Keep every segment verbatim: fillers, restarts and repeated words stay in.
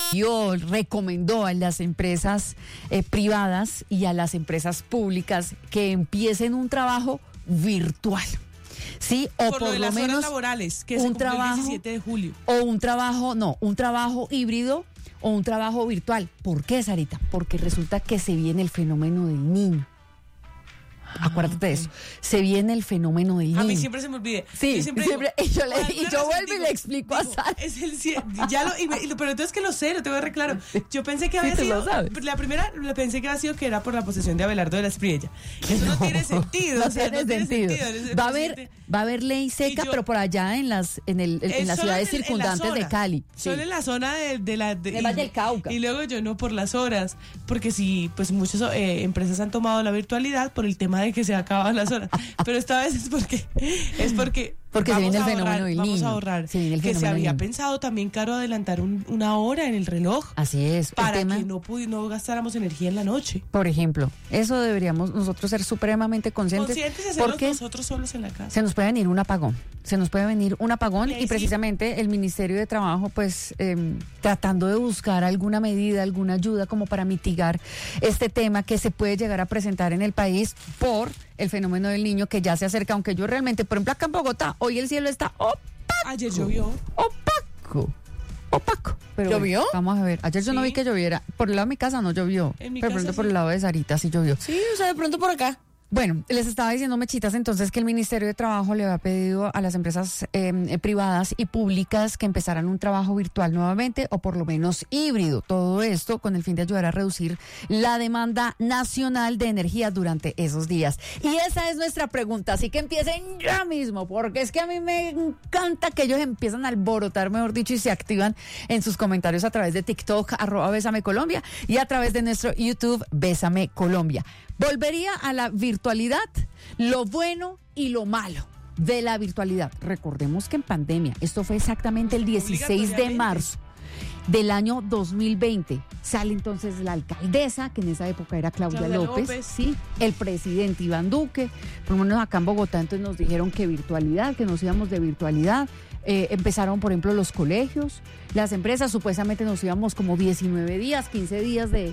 Yo recomendó a las empresas eh, privadas y a las empresas públicas que empiecen un trabajo virtual. Sí, o por, por lo, de lo las menos horas laborales, que un se cumplió trabajo el diecisiete de julio. O un trabajo, no, un trabajo híbrido o un trabajo virtual. ¿Por qué, Sarita? Porque resulta que se viene el fenómeno del niño. Ah, Acuérdate okay. de eso. Se viene el fenómeno del niño. A mí siempre se me olvide. Sí, yo siempre, siempre digo, y yo, le, y yo vuelvo digo, y le explico digo, a Sara. Es el ya lo, y me, y lo, pero entonces que lo sé, lo tengo re claro. Yo pensé que había sí, sido la primera, pensé que había sido que era por la posesión de Abelardo de la Espriella. Eso no, no tiene sentido. No, o sea, tiene, no sentido. tiene sentido. Va a haber, va a haber ley seca, yo, pero por allá en las, en el, en, en las ciudades en, circundantes en la de Cali. Solo sí. en la zona de, de la de, de Valle del Cauca. Y luego yo no por las horas, porque si pues muchas eh, empresas han tomado la virtualidad por el tema de que se acaban las horas. Pero esta vez es porque es porque porque se viene el fenómeno del niño. Vamos a ahorrar. Se viene el que se había niño. pensado también, Caro, adelantar un, una hora en el reloj. Así es. Para tema, que no, pudi- no gastáramos energía en la noche. Por ejemplo, eso deberíamos nosotros ser supremamente conscientes. Conscientes de hacerlo porque nosotros solos en la casa. Se nos puede venir un apagón. Se nos puede venir un apagón sí, y precisamente sí. el Ministerio de Trabajo, pues, eh, tratando de buscar alguna medida, alguna ayuda como para mitigar este tema que se puede llegar a presentar en el país por el fenómeno del niño que ya se acerca, aunque yo realmente, por ejemplo, acá en Bogotá, hoy el cielo está opaco. Ayer llovió. Opaco. Opaco. Pero ¿Llovió? Bueno, vamos a ver. Ayer yo sí. no vi que lloviera. Por el lado de mi casa no llovió. En mi pero casa pronto sí. por el lado de Sarita sí llovió. Sí, o sea, de pronto por acá. Bueno, les estaba diciendo, Mechitas, entonces que el Ministerio de Trabajo le había pedido a las empresas eh, privadas y públicas que empezaran un trabajo virtual nuevamente o por lo menos híbrido. Todo esto con el fin de ayudar a reducir la demanda nacional de energía durante esos días. Y esa es nuestra pregunta, así que empiecen ya mismo, porque es que a mí me encanta que ellos empiezan a alborotar, mejor dicho, y se activan en sus comentarios a través de TikTok, arroba Bésame Colombia, y a través de nuestro YouTube, Bésame Colombia. Volvería a la virtualidad, lo bueno y lo malo de la virtualidad. Recordemos que en pandemia, esto fue exactamente el dieciséis de marzo del año dos mil veinte, sale entonces la alcaldesa, que en esa época era Claudia, Claudia López, López, sí, el presidente Iván Duque, por lo menos acá en Bogotá, entonces nos dijeron que virtualidad, que nos íbamos de virtualidad. Eh, empezaron, por ejemplo, los colegios, las empresas, supuestamente nos íbamos como diecinueve días, quince días de,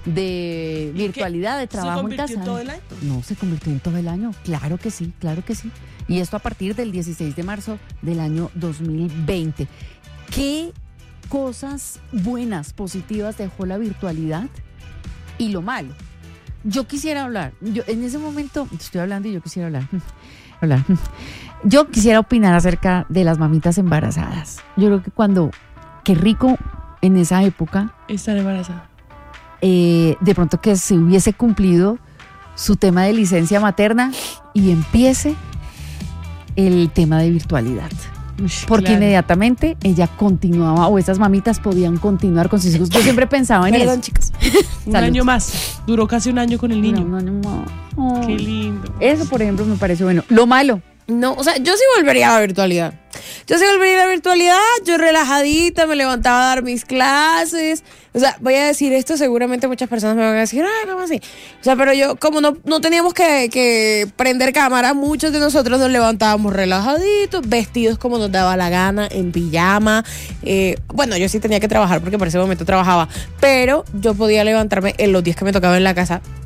de virtualidad, de trabajo en casa. ¿Se convirtió en todo el año? No, se convirtió en todo el año, claro que sí, claro que sí. Y esto a partir del dieciséis de marzo del año dos mil veinte. ¿Qué cosas buenas, positivas dejó la virtualidad y lo malo? Yo quisiera hablar, yo en ese momento, estoy hablando y yo quisiera hablar, hablar. Yo quisiera opinar acerca de las mamitas embarazadas. Yo creo que cuando, qué rico en esa época. Estar embarazada. Eh, de pronto que se hubiese cumplido su tema de licencia materna y empiece el tema de virtualidad. Porque claro. inmediatamente ella continuaba, o esas mamitas podían continuar con sus hijos. Yo siempre pensaba en Perdón, eso. chicos. Un año más. Duró casi un año con el niño. Un año más. Oh. Qué lindo. Eso, por ejemplo, me parece bueno. Lo malo. No, o sea, yo sí volvería a la virtualidad. Yo sí volvería a la virtualidad, yo relajadita, me levantaba a dar mis clases. O sea, voy a decir esto, seguramente muchas personas me van a decir, ah, ¿cómo así? O sea, pero yo, como no, no teníamos que, que prender cámara, muchos de nosotros nos levantábamos relajaditos, vestidos como nos daba la gana, en pijama. Eh, bueno, yo sí tenía que trabajar porque por ese momento trabajaba, pero yo podía levantarme en los días que me tocaba en la casa